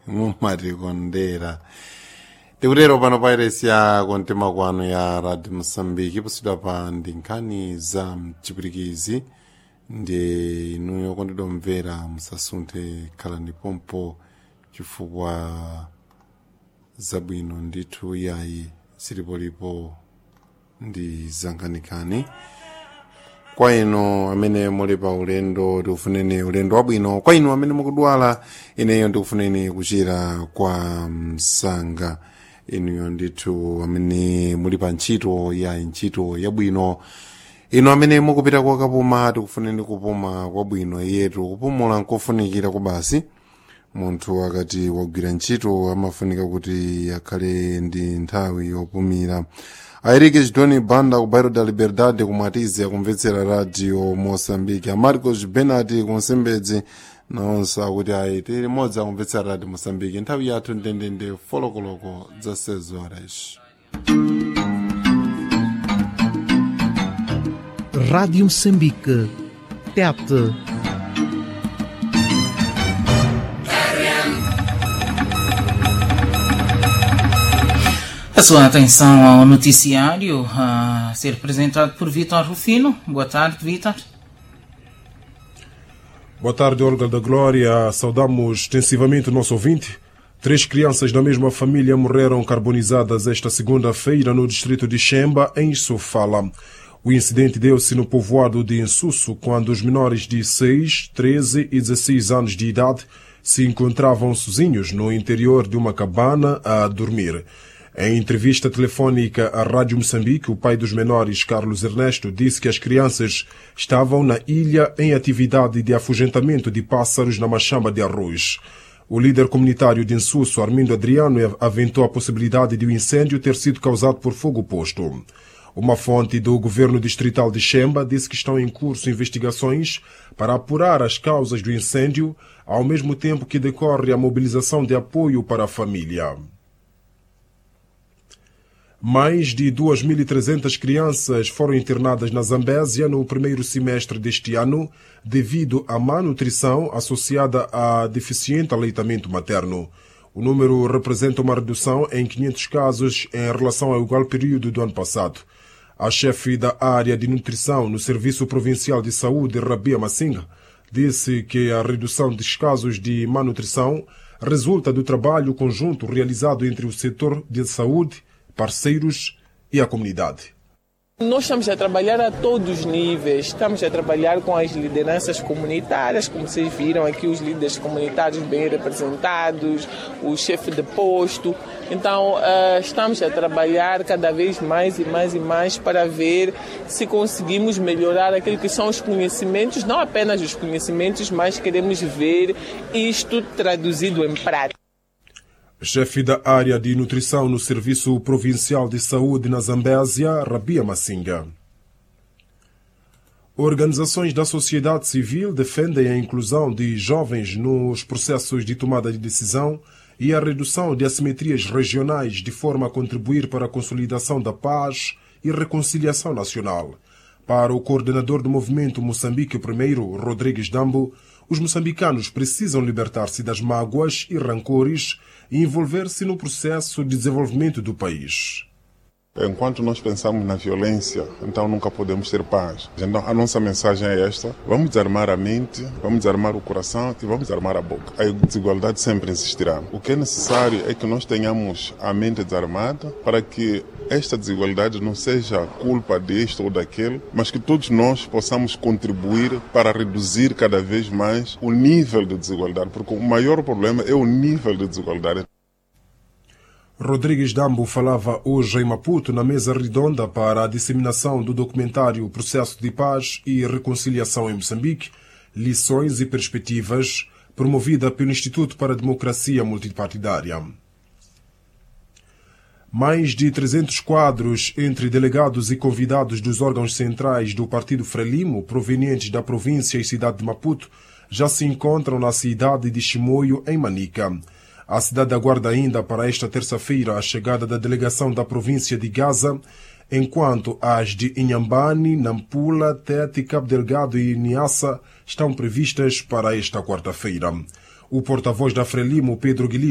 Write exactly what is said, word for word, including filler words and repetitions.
mumatikondera tikutero pano pairesiya kontema kwanu ya Radio Mosambiki posida pa ndinkhani za mchipirikizi ndi inuyo kondidomvera musasunthe khalani pompo chifukwa zabwino ndithu yayi silipolipo ndi zanganikani. Kwa inu amene muli pa ulendo tikufuneni ulendo wabwino. Kwa inu amene mukudwala ineyo ndikufuneni kuchira kwa msanga. Inuyo ndithu amene muli pa ntchito ya ntchito yabwino. Inu amene mukupita kwa kapuma tikufuneni kupuma kwabwino yetu. Kupumula nkofunikira kubasi. Munthu akati wagwira ntchito amafunika kuti akhale ndi nthawi yopumira. Airike Chidoni Banda ku Bairro da Liberdade kumwatize akumvetsera Radio Mosambiki. A Marcos Benati kunsembedzi naonse akuti aiti limodzi akumvetsera Radio Mosambiki. Nthawi yathu ndendende folokoloko za seis horas. Rádio Moçambique, Tete. A sua atenção ao noticiário a ser apresentado por Vitor Rufino. Boa tarde, Vitor. Boa tarde, Olga da Glória. Saudamos extensivamente o nosso ouvinte. Três crianças da mesma família morreram carbonizadas esta segunda-feira no distrito de Xemba, em Sofala. O incidente deu-se no povoado de Insusso, quando os menores de seis, treze e dezesseis anos de idade se encontravam sozinhos no interior de uma cabana a dormir. Em entrevista telefónica à Rádio Moçambique, o pai dos menores, Carlos Ernesto, disse que as crianças estavam na ilha em atividade de afugentamento de pássaros na machamba de arroz. O líder comunitário de Insusso, Armindo Adriano, aventou a possibilidade de o incêndio ter sido causado por fogo posto. Uma fonte do governo distrital de Xemba disse que estão em curso investigações para apurar as causas do incêndio, ao mesmo tempo que decorre a mobilização de apoio para a família. Mais de duas mil e trezentas crianças foram internadas na Zambésia no primeiro semestre deste ano devido à má nutrição associada a deficiente aleitamento materno. O número representa uma redução em quinhentos casos em relação ao igual período do ano passado. A chefe da área de nutrição no Serviço Provincial de Saúde, Rabia Massinga, disse que a redução dos casos de má nutrição resulta do trabalho conjunto realizado entre o setor de saúde, parceiros e a comunidade. Nós estamos a trabalhar a todos os níveis, estamos a trabalhar com as lideranças comunitárias, como vocês viram aqui os líderes comunitários bem representados, o chefe de posto. Então uh, estamos a trabalhar cada vez mais e mais e mais para ver se conseguimos melhorar aquilo que são os conhecimentos, não apenas os conhecimentos, mas queremos ver isto traduzido em prática. Chefe da área de nutrição no Serviço Provincial de Saúde na Zambésia, Rabia Massinga. Organizações da sociedade civil defendem a inclusão de jovens nos processos de tomada de decisão e a redução de assimetrias regionais de forma a contribuir para a consolidação da paz e reconciliação nacional. Para o coordenador do movimento Moçambique Primeiro, Rodrigues Dambo, os moçambicanos precisam libertar-se das mágoas e rancores e envolver-se no processo de desenvolvimento do país. Enquanto nós pensamos na violência, então nunca podemos ter paz. Então a nossa mensagem é esta: vamos desarmar a mente, vamos desarmar o coração e vamos desarmar a boca. A desigualdade sempre existirá. O que é necessário é que nós tenhamos a mente desarmada para que esta desigualdade não seja culpa deste ou daquele, mas que todos nós possamos contribuir para reduzir cada vez mais o nível de desigualdade, porque o maior problema é o nível de desigualdade. Rodrigues Dambo falava hoje em Maputo na mesa redonda para a disseminação do documentário Processo de Paz e Reconciliação em Moçambique, Lições e Perspectivas, promovida pelo Instituto para a Democracia Multipartidária. Mais de trezentos quadros entre delegados e convidados dos órgãos centrais do Partido Frelimo, provenientes da província e cidade de Maputo, já se encontram na cidade de Chimoio, em Manica. A cidade aguarda ainda para esta terça-feira a chegada da delegação da província de Gaza, enquanto as de Inhambane, Nampula, Tete, Cabo Delgado e Niassa estão previstas para esta quarta-feira. O porta-voz da Frelimo, Pedro Guilherme,